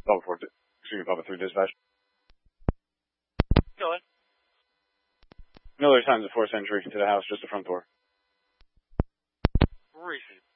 Papa 3 dispatch. Go ahead. Miller signs a 4th Century to the house, just the front door. Receive.